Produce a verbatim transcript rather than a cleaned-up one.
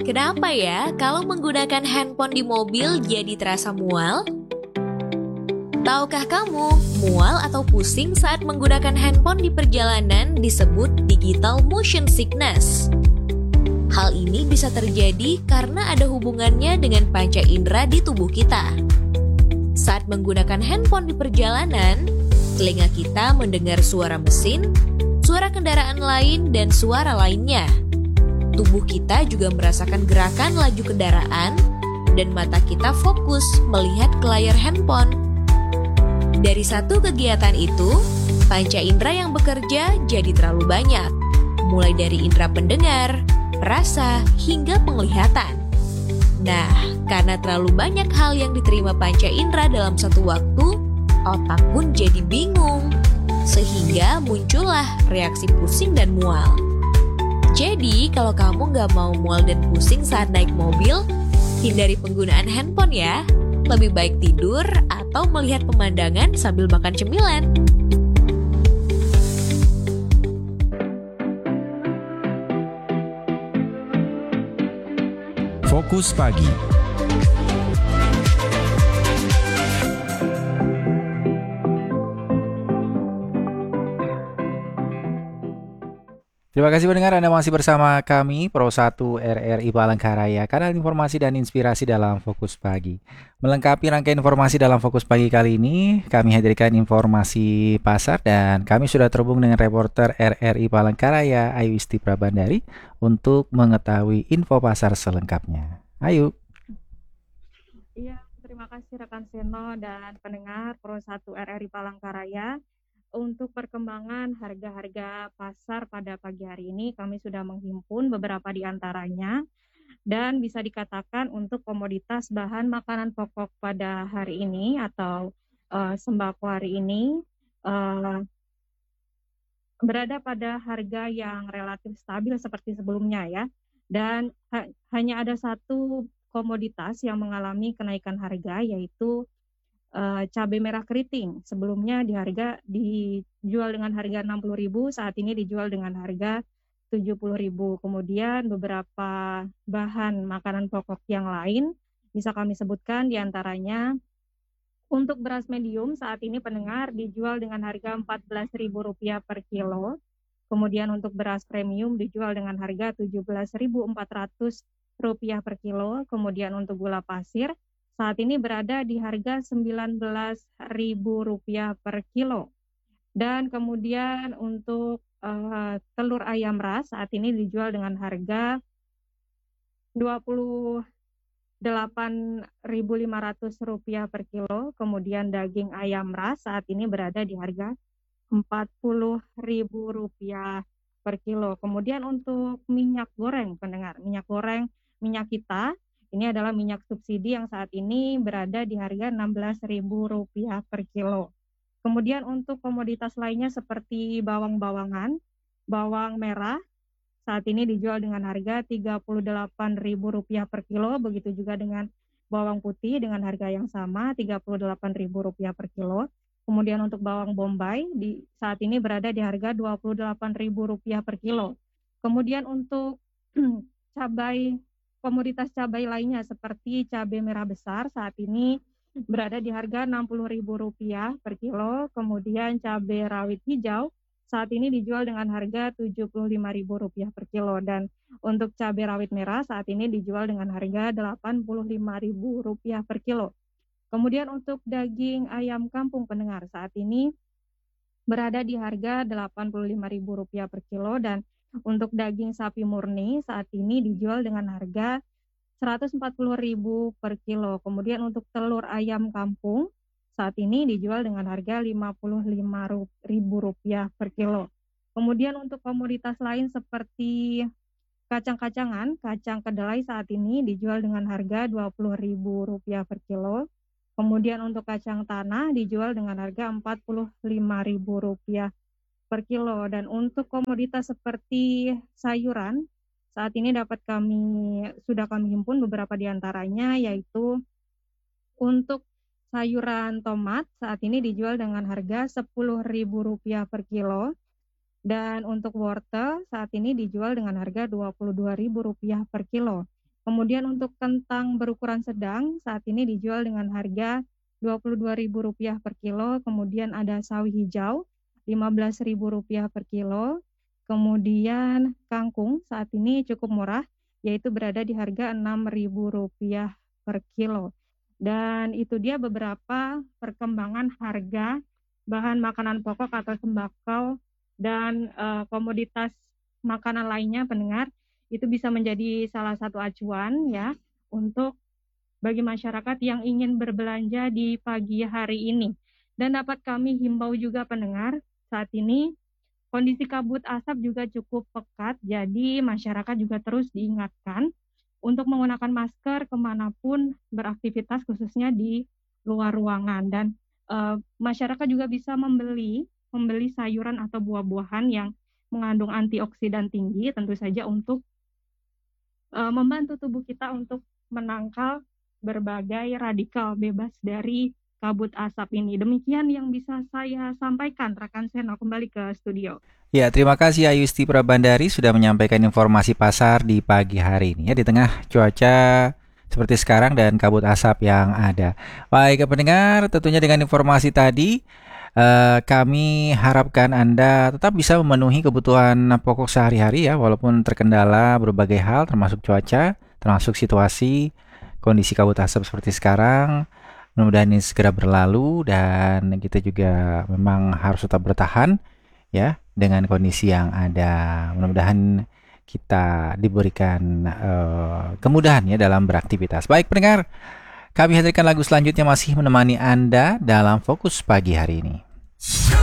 Kenapa ya kalau menggunakan handphone di mobil jadi terasa mual? Tahukah kamu, mual atau pusing saat menggunakan handphone di perjalanan disebut digital motion sickness. Hal ini bisa terjadi karena ada hubungannya dengan panca indera di tubuh kita. Saat menggunakan handphone di perjalanan, telinga kita mendengar suara mesin, suara kendaraan lain, dan suara lainnya. Tubuh kita juga merasakan gerakan laju kendaraan, dan mata kita fokus melihat ke layar handphone. Dari satu kegiatan itu, panca indera yang bekerja jadi terlalu banyak, mulai dari indera pendengar, rasa, hingga penglihatan. Nah, karena terlalu banyak hal yang diterima panca indera dalam satu waktu, otak pun jadi bingung, sehingga muncullah reaksi pusing dan mual. Jadi, kalau kamu nggak mau mual dan pusing saat naik mobil, hindari penggunaan handphone ya. Lebih baik tidur atau melihat pemandangan sambil makan cemilan. Fokus Pagi. Terima kasih pendengar, Anda masih bersama kami Pro satu R R I Palangkaraya, kanal informasi dan inspirasi dalam Fokus Pagi. Melengkapi rangkaian informasi dalam Fokus Pagi kali ini, kami hadirkan informasi pasar dan kami sudah terhubung dengan reporter R R I Palangkaraya Ayu Isti Prabandari untuk mengetahui info pasar selengkapnya. Ayu. Iya, terima kasih rekan Seno dan pendengar Pro satu R R I Palangkaraya. Untuk perkembangan harga-harga pasar pada pagi hari ini, kami sudah menghimpun beberapa di antaranya dan bisa dikatakan untuk komoditas bahan makanan pokok pada hari ini atau uh, sembako hari ini uh, berada pada harga yang relatif stabil seperti sebelumnya ya. Dan ha- hanya ada satu komoditas yang mengalami kenaikan harga, yaitu Uh, cabai merah keriting. Sebelumnya di harga dijual dengan harga enam puluh ribu, saat ini dijual dengan harga tujuh puluh ribu. Kemudian beberapa bahan makanan pokok yang lain bisa kami sebutkan, diantaranya untuk beras medium saat ini pendengar dijual dengan harga empat belas ribu rupiah per kilo. Kemudian untuk beras premium dijual dengan harga tujuh belas ribu empat ratus rupiah per kilo. Kemudian untuk gula pasir saat ini berada di harga sembilan belas ribu rupiah per kilo. Dan kemudian untuk uh, telur ayam ras saat ini dijual dengan harga dua puluh delapan ribu lima ratus rupiah per kilo. Kemudian daging ayam ras saat ini berada di harga empat puluh ribu rupiah per kilo. Kemudian untuk minyak goreng pendengar, minyak goreng minyak kita ini adalah minyak subsidi yang saat ini berada di harga enam belas ribu rupiah per kilo. Kemudian untuk komoditas lainnya seperti bawang-bawangan, bawang merah saat ini dijual dengan harga tiga puluh delapan ribu rupiah per kilo, begitu juga dengan bawang putih dengan harga yang sama tiga puluh delapan ribu rupiah per kilo. Kemudian untuk bawang bombay di saat ini berada di harga dua puluh delapan ribu rupiah per kilo. Kemudian untuk cabai komoditas cabai lainnya seperti cabai merah besar saat ini berada di harga enam puluh ribu rupiah per kilo. Kemudian cabai rawit hijau saat ini dijual dengan harga tujuh puluh lima ribu rupiah per kilo. Dan untuk cabai rawit merah saat ini dijual dengan harga delapan puluh lima ribu rupiah per kilo. Kemudian untuk daging ayam kampung pendengar saat ini berada di harga delapan puluh lima ribu rupiah per kilo. Dan untuk daging sapi murni saat ini dijual dengan harga seratus empat puluh ribu per kilo. Kemudian untuk telur ayam kampung saat ini dijual dengan harga lima puluh lima ribu rupiah per kilo. Kemudian untuk komoditas lain seperti kacang-kacangan, kacang kedelai saat ini dijual dengan harga dua puluh ribu rupiah per kilo. Kemudian untuk kacang tanah dijual dengan harga empat puluh lima ribu rupiah per kilo. Dan untuk komoditas seperti sayuran saat ini dapat kami sudah kami himpun beberapa di antaranya, yaitu untuk sayuran tomat saat ini dijual dengan harga sepuluh ribu rupiah per kilo. Dan untuk wortel saat ini dijual dengan harga dua puluh dua ribu rupiah per kilo. Kemudian untuk kentang berukuran sedang saat ini dijual dengan harga dua puluh dua ribu rupiah per kilo. Kemudian ada sawi hijau lima belas ribu rupiah per kilo. Kemudian kangkung saat ini cukup murah, yaitu berada di harga enam ribu rupiah per kilo. Dan itu dia beberapa perkembangan harga bahan makanan pokok atau sembako dan uh, komoditas makanan lainnya, pendengar. Itu bisa menjadi salah satu acuan ya untuk bagi masyarakat yang ingin berbelanja di pagi hari ini. Dan dapat kami himbau juga pendengar, saat ini kondisi kabut asap juga cukup pekat, jadi masyarakat juga terus diingatkan untuk menggunakan masker kemanapun beraktivitas, khususnya di luar ruangan. Dan uh, masyarakat juga bisa membeli membeli sayuran atau buah-buahan yang mengandung antioksidan tinggi, tentu saja untuk uh, membantu tubuh kita untuk menangkal berbagai radikal bebas dari kabut asap ini. Demikian yang bisa saya sampaikan, rekan Seno. Kembali ke studio. Ya, terima kasih Ayusti Prabandari sudah menyampaikan informasi pasar di pagi hari ini ya, di tengah cuaca seperti sekarang dan kabut asap yang ada. Baik, pendengar, tentunya dengan informasi tadi eh, kami harapkan Anda tetap bisa memenuhi kebutuhan pokok sehari-hari ya, walaupun terkendala berbagai hal termasuk cuaca, termasuk situasi kondisi kabut asap seperti sekarang. Mudah-mudahan ini segera berlalu dan kita juga memang harus tetap bertahan ya dengan kondisi yang ada. Mudah-mudahan kita diberikan uh, kemudahan ya dalam beraktivitas. Baik pendengar, kami hadirkan lagu selanjutnya masih menemani Anda dalam Fokus Pagi hari ini.